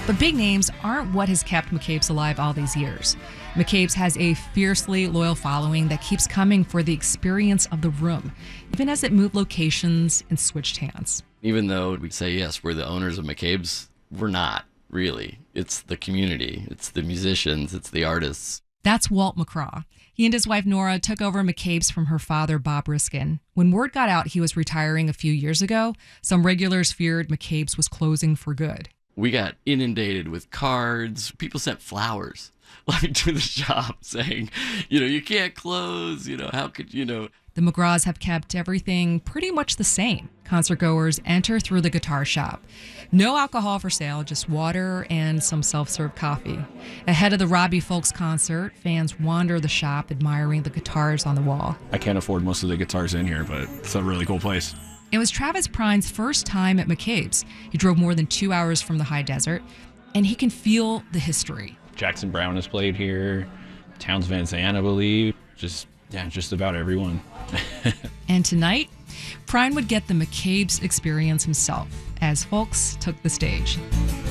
But big names aren't what has kept McCabe's alive all these years. McCabe's has a fiercely loyal following that keeps coming for the experience of the room, even as it moved locations and switched hands. Even though we say, yes, we're the owners of McCabe's, we're not, really. It's the community, it's the musicians, it's the artists. That's Walt McCraw. He and his wife Nora took over McCabe's from her father, Bob Riskin. When word got out he was retiring a few years ago, some regulars feared McCabe's was closing for good. We got inundated with cards. People sent flowers to the shop saying, you can't close, how could, The McGraws have kept everything pretty much the same. Concert goers enter through the guitar shop. No alcohol for sale, just water and some self-serve coffee. Ahead of the Robbie Fulks concert, fans wander the shop admiring the guitars on the wall. I can't afford most of the guitars in here, but it's a really cool place. It was Travis Prine's first time at McCabe's. He drove more than 2 hours from the high desert, and he can feel the history. Jackson Browne has played here, Townes Van Zandt, I believe. Just about everyone. And tonight, Prine would get the McCabe's experience himself as Fulks took the stage.